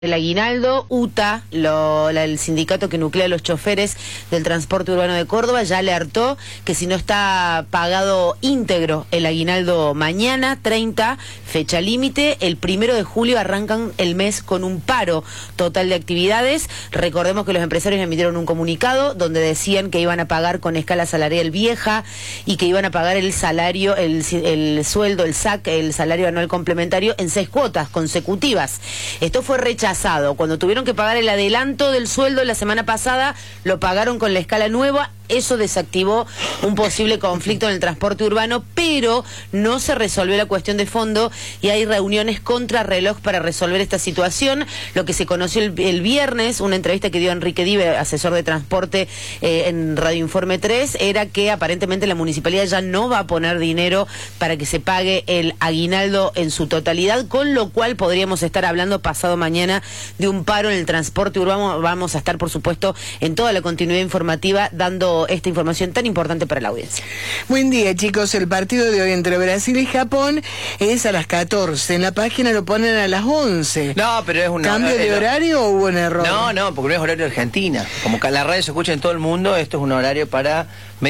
El aguinaldo, UTA, el sindicato que nuclea a los choferes del transporte urbano de Córdoba, ya alertó que si no está pagado íntegro el aguinaldo mañana, 30, fecha límite, el 1 de julio arrancan el mes con un paro total de actividades. Recordemos que los empresarios emitieron un comunicado donde decían que iban a pagar con escala salarial vieja y que iban a pagar el salario, el sueldo, el SAC, el salario anual complementario, en 6 cuotas consecutivas. Esto fue rechazado. Cuando tuvieron que pagar el adelanto del sueldo la semana pasada, lo pagaron con la escala nueva. Eso desactivó un posible conflicto en el transporte urbano, pero no se resolvió la cuestión de fondo y hay reuniones contrarreloj para resolver esta situación. Lo que se conoció el viernes, una entrevista que dio Enrique Dive, asesor de transporte en Radio Informe 3, era que aparentemente la municipalidad ya no va a poner dinero para que se pague el aguinaldo en su totalidad, con lo cual podríamos estar hablando pasado mañana de un paro en el transporte urbano. Vamos a estar, por supuesto, en toda la continuidad informativa dando esta información tan importante para la audiencia. Buen día, chicos. El partido de hoy entre Brasil y Japón es a las 14. En la página lo ponen a las 11. No, pero es un ¿Cambio de horario o hubo un error? No, porque no es horario de Argentina. Como que la radio se escucha en todo el mundo, esto es un horario para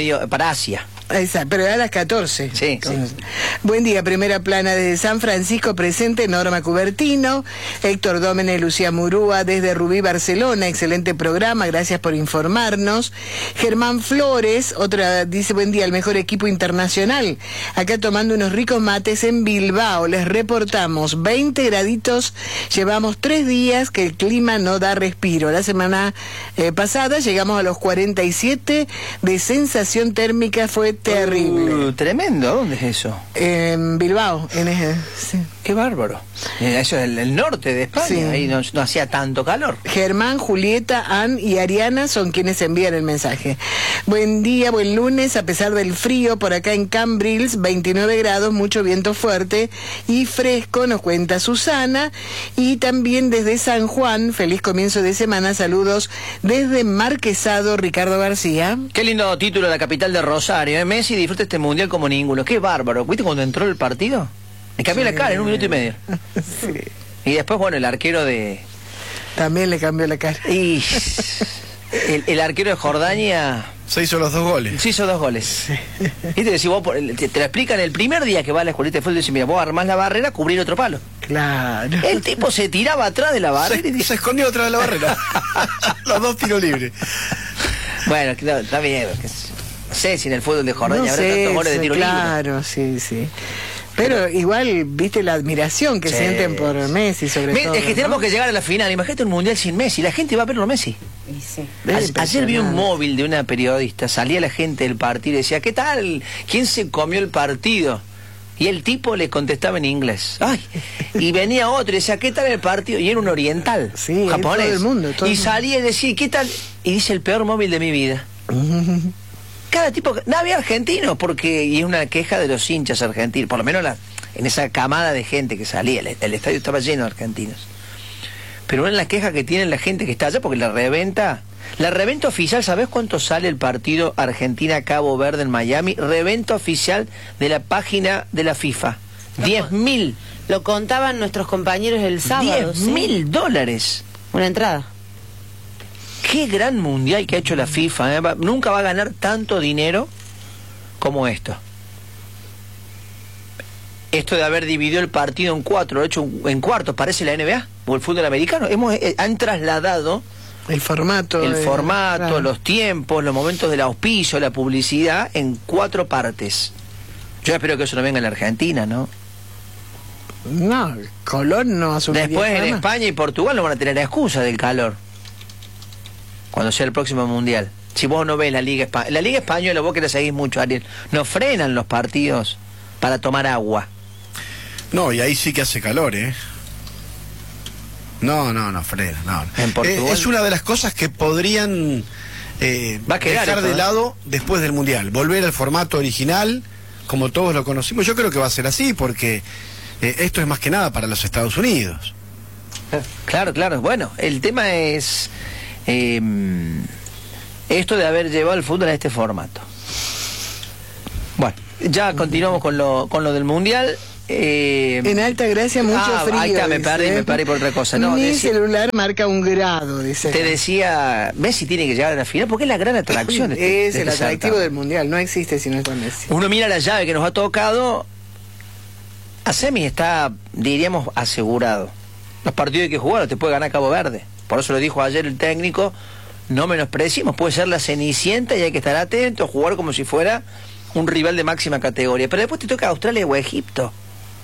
Asia. Exacto, pero a las 14. Sí, sí. Buen día, primera plana desde San Francisco, presente Norma Cubertino, Héctor Dómene, Lucía Murúa, desde Rubí, Barcelona, excelente programa, gracias por informarnos. Germán Flores, otra, dice, buen día, el mejor equipo internacional, acá tomando unos ricos mates en Bilbao, les reportamos 20 graditos, llevamos 3 días que el clima no da respiro. La semana pasada llegamos a los 47 de sensación térmica, fue terrible. Tremendo, ¿dónde es eso? En Bilbao, sí. Qué bárbaro. Eso es el norte de España, sí. Ahí no hacía tanto calor. Germán, Julieta, Ann y Ariana son quienes envían el mensaje. Buen día, buen lunes, a pesar del frío, por acá en Cambrils, 29 grados, mucho viento fuerte y fresco, nos cuenta Susana. Y también desde San Juan, feliz comienzo de semana, saludos desde Marquesado, Ricardo García. Qué lindo título, la capital de Rosario, Messi disfruta este mundial como ninguno, qué bárbaro. ¿Viste cuando entró el partido? Le cambió la cara en 1 minuto y medio. Sí. Y después, bueno, el arquero de... También le cambió la cara. Y el arquero de Jordania... Se hizo los 2 goles. Se hizo 2 goles. Sí. ¿Viste? Si vos, te lo explican el primer día que va a la escuelita de fútbol, dice, mira, vos armás la barrera, cubrir otro palo. Claro. El tipo se tiraba atrás de la barrera y se escondió atrás de la barrera. Los 2 tiros libres. Bueno, está bien. No sé si en el fútbol de Jordania habrá tantos goles de tiro libre. Claro, sí. Pero igual, viste la admiración que sienten por Messi, sobre todo. Es que tenemos que llegar a la final. Imagínate un mundial sin Messi. La gente va a verlo a Messi. Sí. Ayer vi un móvil de una periodista. Salía la gente del partido y decía, ¿qué tal? ¿Quién se comió el partido? Y el tipo le contestaba en inglés. ¡Ay! Y venía otro y decía, ¿qué tal el partido? Y era un oriental, sí, japonés. Todo el mundo. Y salía y decía, ¿qué tal? Y dice, el peor móvil de mi vida. Cada tipo, no había argentinos, porque, y es una queja de los hinchas argentinos, por lo menos en esa camada de gente que salía, el estadio estaba lleno de argentinos. Pero es la queja que tiene la gente que está allá, porque la reventa oficial, ¿sabés cuánto sale el partido Argentina-Cabo Verde en Miami? Reventa oficial de la página de la FIFA. 10.000. Lo contaban nuestros compañeros el sábado. $10.000. Una entrada. Qué gran mundial que ha hecho la FIFA, ¿eh? Nunca va a ganar tanto dinero como esto. Esto de haber dividido el partido en 4, lo hecho en cuartos, parece la NBA o el fútbol americano. Han trasladado el formato, claro, los tiempos, los momentos del auspicio, la publicidad en 4 partes. Yo espero que eso no venga en la Argentina, ¿no? No, Colón no asumiría. Después en España y Portugal no van a tener excusa del calor cuando sea el próximo mundial. Si vos no ves la Liga Española, vos que la seguís mucho, Ariel, no frenan los partidos para tomar agua. No, y ahí sí que hace calor, ¿eh? No frena, no. En Portugal, es una de las cosas que podrían va a quedar dejar de lado después del mundial. Volver al formato original, como todos lo conocimos. Yo creo que va a ser así, porque esto es más que nada para los Estados Unidos. Claro. Bueno, el tema es esto de haber llevado el fútbol a este formato. Bueno, ya continuamos con lo del mundial. En Altagracia mucho frío. Ahí está, me perdí por otra cosa. No, mi celular marca 1 grado, dice. Te decía, Messi tiene que llegar a la final porque es la gran atracción. Es el atractivo del Mundial, no existe si no es con Messi. Uno mira la llave que nos ha tocado, a semi está, diríamos, asegurado. Los partidos hay que jugar, te puede ganar Cabo Verde. Por eso lo dijo ayer el técnico, no menospreciemos, puede ser la Cenicienta y hay que estar atento, jugar como si fuera un rival de máxima categoría. Pero después te toca Australia o Egipto.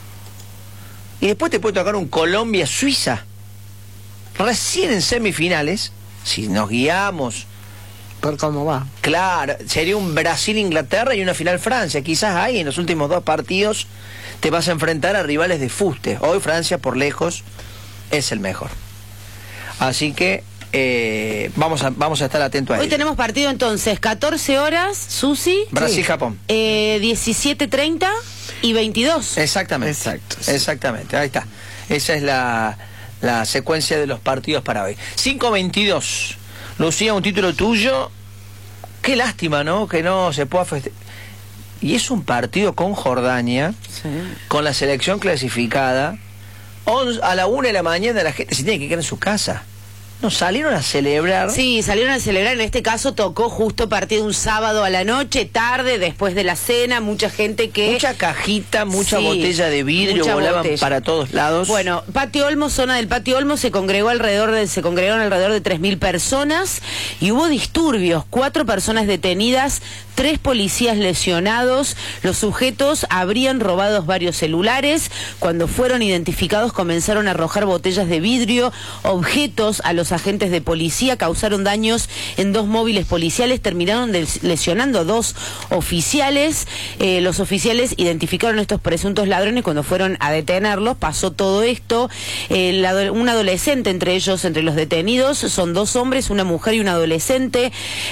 Y después te puede tocar un Colombia-Suiza. Recién en semifinales, si nos guiamos por cómo va. Claro, sería un Brasil-Inglaterra y una final Francia. Quizás ahí en los últimos 2 partidos te vas a enfrentar a rivales de fuste. Hoy Francia por lejos es el mejor. Así que vamos a estar atentos a Hoy ello. tenemos partido entonces, 14 horas, Susi. Brasil-Japón. 17:30 y 22. Exactamente. Exacto, sí. Exactamente, ahí está. Esa es la secuencia de los partidos para hoy. 5:22. Lucía, un título tuyo. Qué lástima, ¿no? Que no se pueda festejar. Y es un partido con Jordania, Sí. con la selección clasificada. A la 1 de la mañana la gente se tiene que quedar en su casa. No, salieron a celebrar. Sí, salieron a celebrar. En este caso tocó justo partido un sábado a la noche, tarde, después de la cena. Mucha gente que... Mucha cajita, mucha Sí, botella de vidrio, mucha volaban botella. para todos lados. Bueno, Patio Olmos, zona del Patio Olmos, se congregaron alrededor de 3.000 personas y hubo disturbios. 4 personas detenidas, 3 policías lesionados. Los sujetos habrían robado varios celulares. Cuando fueron identificados comenzaron a arrojar botellas de vidrio, objetos a los agentes de policía, causaron daños en 2 móviles policiales, terminaron lesionando a 2 oficiales. Los oficiales identificaron a estos presuntos ladrones. Cuando fueron a detenerlos pasó todo esto. Un adolescente entre los detenidos, son 2 hombres, una mujer y un adolescente.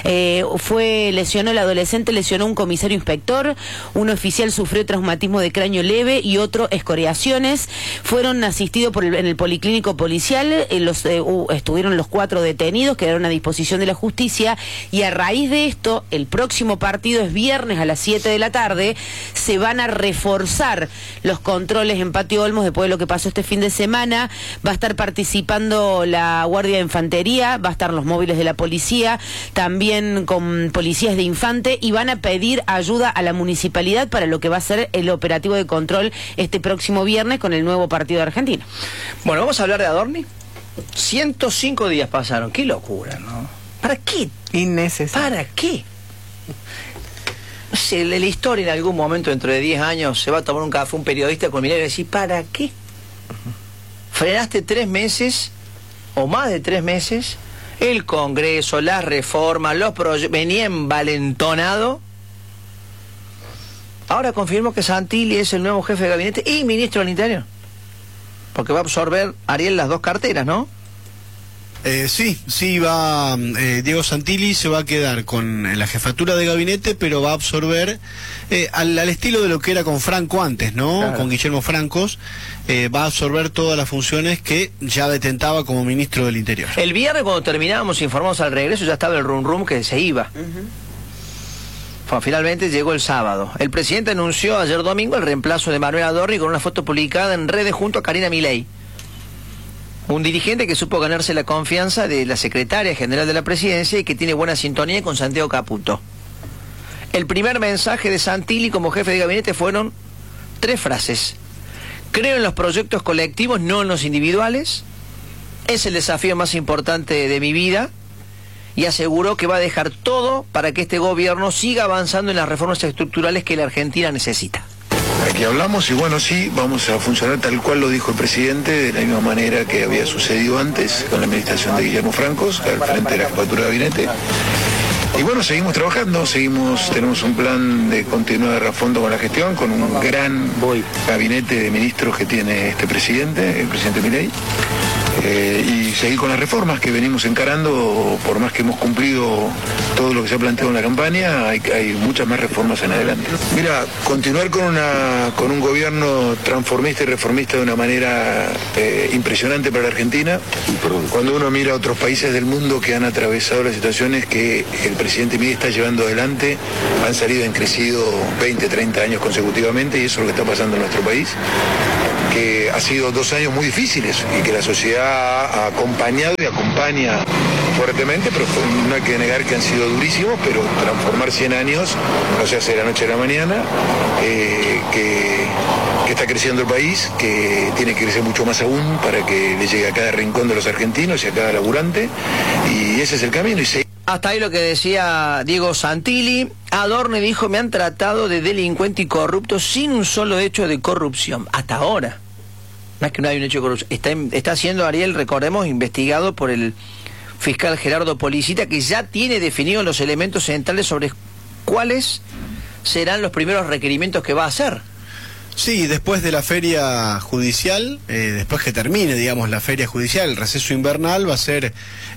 El adolescente lesionó a un comisario inspector, un oficial sufrió traumatismo de cráneo leve y otro escoriaciones. Fueron asistidos en el policlínico policial, estuvieron los 4 detenidos, quedaron a disposición de la justicia, y a raíz de esto, el próximo partido es viernes a las 7 de la tarde, se van a reforzar los controles en Patio Olmos después de lo que pasó este fin de semana. Va a estar participando la Guardia de Infantería, va a estar los móviles de la policía, también con policías de Infante, y van a pedir ayuda a la municipalidad para lo que va a ser el operativo de control este próximo viernes con el nuevo partido de Argentina. Bueno, vamos a hablar de Adorni. 105 días pasaron, qué locura, ¿no? ¿Para qué? Innecesario. ¿Para qué? No sé, la historia en algún momento, dentro de 10 años, se va a tomar un café un periodista con mirar y decir, ¿para qué? Frenaste 3 meses, o más de 3 meses, el Congreso, las reformas, los proyectos, venía envalentonado. Ahora confirmo que Santilli es el nuevo jefe de gabinete y ministro del Interior. Porque va a absorber, Ariel, las 2 carteras, ¿no? Sí, va Diego Santilli se va a quedar con la jefatura de gabinete, pero va a absorber al estilo de lo que era con Franco antes, ¿no? Claro. Con Guillermo Francos, va a absorber todas las funciones que ya detentaba como ministro del Interior. El viernes, cuando terminábamos, informamos al regreso, ya estaba el rum que se iba. Finalmente llegó el sábado. El presidente anunció ayer domingo el reemplazo de Manuel Adorni con una foto publicada en redes junto a Karina Milei. Un dirigente que supo ganarse la confianza de la secretaria general de la presidencia y que tiene buena sintonía con Santiago Caputo. El primer mensaje de Santilli como jefe de gabinete fueron 3 frases. Creo en los proyectos colectivos, no en los individuales. Es el desafío más importante de mi vida. Y aseguró que va a dejar todo para que este gobierno siga avanzando en las reformas estructurales que la Argentina necesita. Aquí hablamos y bueno, sí, vamos a funcionar tal cual lo dijo el presidente, de la misma manera que había sucedido antes con la administración de Guillermo Francos, al frente de la jefatura de gabinete. Y bueno, seguimos trabajando, tenemos un plan de continuar a fondo con la gestión, con un gran gabinete de ministros que tiene este presidente, el presidente Milei. y seguir con las reformas que venimos encarando. Por más que hemos cumplido todo lo que se ha planteado en la campaña, hay muchas más reformas en adelante. Mira, continuar con un gobierno transformista y reformista de una manera impresionante para la Argentina. Cuando uno mira a otros países del mundo que han atravesado las situaciones que el presidente Milei está llevando adelante, han salido, han crecido 20, 30 años consecutivamente, y eso es lo que está pasando en nuestro país, que ha sido 2 años muy difíciles y que la sociedad ha acompañado y acompaña fuertemente, pero no hay que negar que han sido durísimos, pero transformar 100 años no se hace de la noche a la mañana, que está creciendo el país, que tiene que crecer mucho más aún para que le llegue a cada rincón de los argentinos y a cada laburante, y ese es el camino. Hasta ahí lo que decía Diego Santilli. Adorni dijo: me han tratado de delincuente y corrupto sin un solo hecho de corrupción. Hasta ahora. No es que no hay un hecho de corrupción. Está siendo, Ariel, recordemos, investigado por el fiscal Gerardo Policita, que ya tiene definidos los elementos centrales sobre cuáles serán los primeros requerimientos que va a hacer. Sí, después de la feria judicial, después que termine, digamos, la feria judicial, el receso invernal, va a ser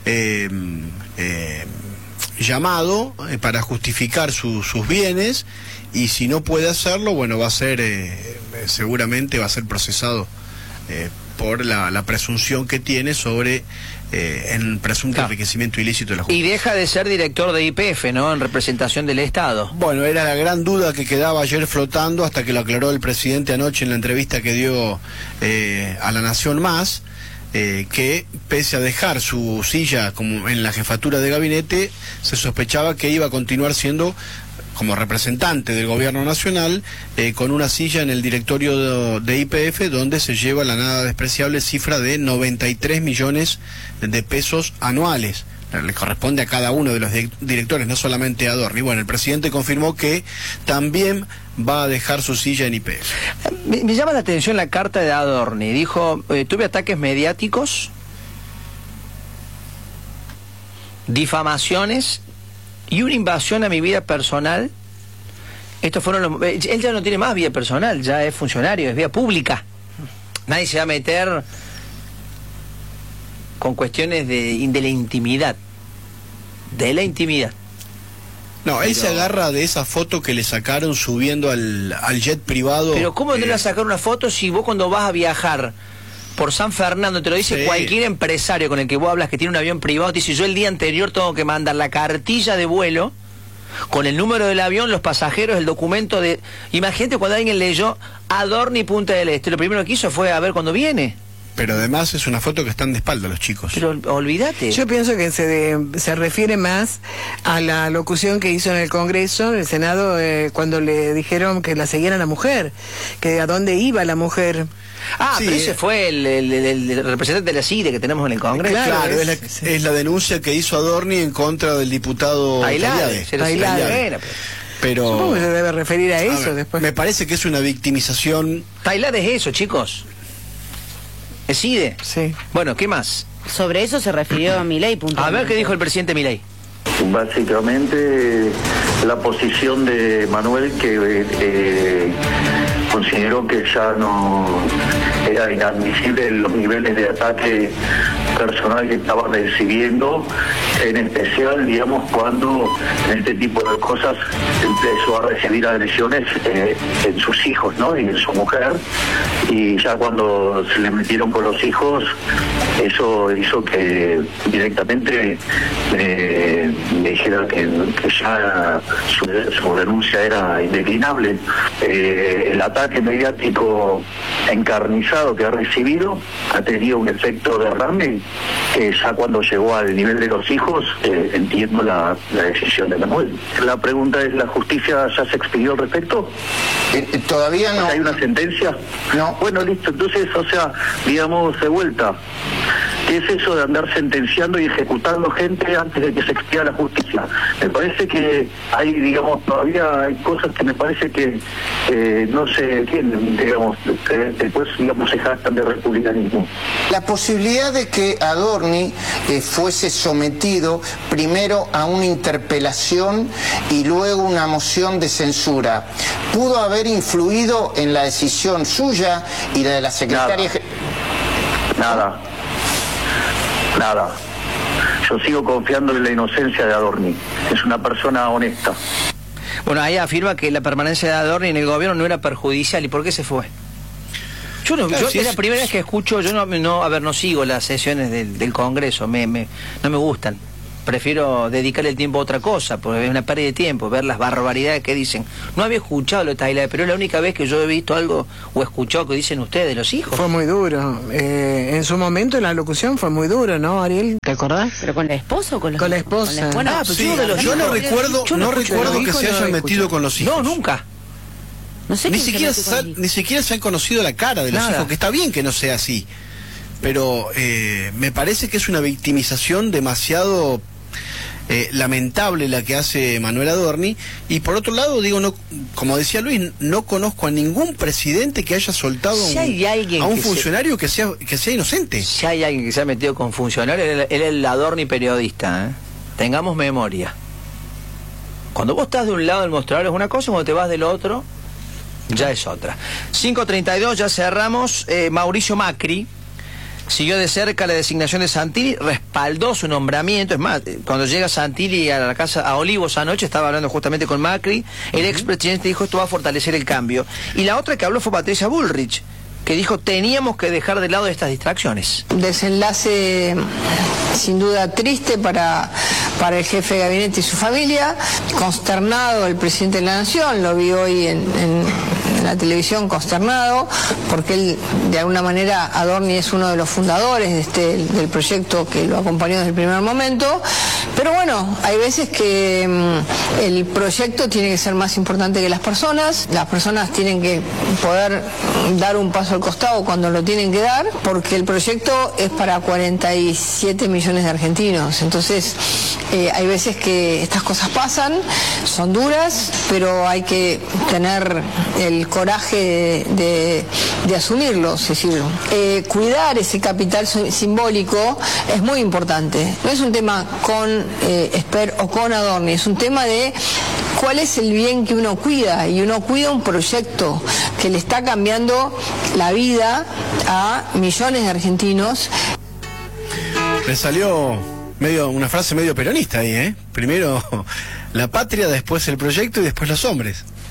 llamado para justificar sus bienes, y si no puede hacerlo, bueno, va a ser, seguramente va a ser procesado por la presunción que tiene sobre en presunto enriquecimiento ilícito de la justicia. Y deja de ser director de YPF, ¿no?, en representación del Estado. Bueno, era la gran duda que quedaba ayer flotando, hasta que lo aclaró el presidente anoche en la entrevista que dio a La Nación Más, que pese a dejar su silla como en la jefatura de gabinete, se sospechaba que iba a continuar siendo como representante del gobierno nacional, con una silla en el directorio de YPF, donde se lleva la nada despreciable cifra de 93 millones de pesos anuales. Le corresponde a cada uno de los directores, no solamente a Adorni. Bueno, el presidente confirmó que también va a dejar su silla en YPF. Me llama la atención la carta de Adorni. Dijo: tuve ataques mediáticos, difamaciones y una invasión a mi vida personal. Estos fueron él ya no tiene más vida personal, ya es funcionario, es vida pública. Nadie se va a meter con cuestiones de la intimidad. De la intimidad. No, él se agarra de esa foto que le sacaron subiendo al jet privado. Pero ¿cómo no le vas a sacar una foto si vos, cuando vas a viajar por San Fernando, te lo dice cualquier empresario con el que vos hablas que tiene un avión privado, te dice: yo el día anterior tengo que mandar la cartilla de vuelo con el número del avión, los pasajeros, el documento de... Imagínate cuando alguien leyó Adorni Punta del Este, lo primero que hizo fue a ver cuándo viene. Pero además es una foto que están de espalda los chicos. Pero olvídate. Yo pienso que se refiere más a la locución que hizo en el Congreso, en el Senado, cuando le dijeron que la seguiera la mujer, que a dónde iba la mujer. Ah, sí, pero ese fue el representante de la CIDE que tenemos en el Congreso. Claro, es la denuncia que hizo Adorni en contra del diputado Tailade. Pero supongo que se debe referir a eso después. Me parece que es una victimización. Tailade es eso, chicos. ¿Es CIDE? Sí. Bueno, ¿qué más? Sobre eso se refirió a Milei. A ver qué dijo el presidente Milei. Básicamente la posición de Manuel, que consideró que ya no era inadmisible los niveles de ataque personal que estaba recibiendo, en especial, digamos, cuando en este tipo de cosas empezó a recibir agresiones en sus hijos, ¿no?, y en su mujer, y ya cuando se le metieron con los hijos, eso hizo que directamente me dijera que ya su denuncia era indeclinable. El ataque mediático encarnizado que ha recibido ha tenido un efecto derrame que ya cuando llegó al nivel de los hijos, entiendo la decisión de Manuel. La pregunta es: ¿la justicia ya se expidió al respecto? Todavía no. ¿Hay una sentencia? No. Bueno, listo. Entonces, o sea, digamos, de vuelta, ¿qué es eso de andar sentenciando y ejecutando gente antes de que se expida la justicia? Me parece que hay, digamos, todavía hay cosas que me parece que no se entienden, digamos, después, digamos, se jactan de republicanismo. La posibilidad de que Adorni fuese sometido primero a una interpelación y luego una moción de censura, ¿pudo haber influido en la decisión suya y la de la secretaria? Nada. nada. Yo sigo confiando en la inocencia de Adorni. Es una persona honesta. Bueno, ahí afirma que la permanencia de Adorni en el gobierno no era perjudicial. ¿Y por qué se fue? Yo es la primera vez que escucho, yo no sigo las sesiones del Congreso, no me gustan. Prefiero dedicarle el tiempo a otra cosa, porque es una pérdida de tiempo, ver las barbaridades que dicen. No había escuchado lo de Taylor, pero es la única vez que yo he visto algo o escuchado que dicen ustedes, los hijos. Fue muy duro. En su momento en la locución fue muy duro, ¿no, Ariel? ¿Te acordás? ¿Pero con la esposa o con los Con la esposa. Bueno, sí, yo no recuerdo que se hayan metido con los hijos. No, nunca. no sé Ni siquiera se han conocido la cara de los hijos, que está bien que no sea así. Pero me parece que es una victimización demasiado lamentable la que hace Manuel Adorni. Y por otro lado, digo, no, como decía Luis, no conozco a ningún presidente que haya soltado a un funcionario que sea inocente. Si hay alguien que se ha metido con funcionarios, él es el Adorni periodista, ¿eh? Tengamos memoria. Cuando vos estás de un lado del mostrador es una cosa, cuando te vas del otro ya es otra. 5:32, ya cerramos. Mauricio Macri siguió de cerca la designación de Santilli, respaldó su nombramiento. Es más, cuando llega Santilli a la casa, a Olivos anoche, estaba hablando justamente con Macri, el expresidente dijo esto va a fortalecer el cambio. Y la otra que habló fue Patricia Bullrich, que dijo teníamos que dejar de lado estas distracciones. Desenlace sin duda triste para el jefe de gabinete y su familia, consternado el presidente de la Nación, lo vi hoy en la televisión consternado, porque él, de alguna manera, Adorni es uno de los fundadores del proyecto que lo acompañó desde el primer momento, pero bueno, hay veces que el proyecto tiene que ser más importante que las personas tienen que poder dar un paso al costado cuando lo tienen que dar, porque el proyecto es para 47 millones de argentinos, entonces hay veces que estas cosas pasan, son duras, pero hay que tener el coraje de asumirlos, es decir, cuidar ese capital simbólico es muy importante. No es un tema con Esper o con Adorni, es un tema de cuál es el bien que uno cuida, y uno cuida un proyecto que le está cambiando la vida a millones de argentinos. Le salió una frase medio peronista ahí, ¿eh? Primero la patria, después el proyecto y después los hombres.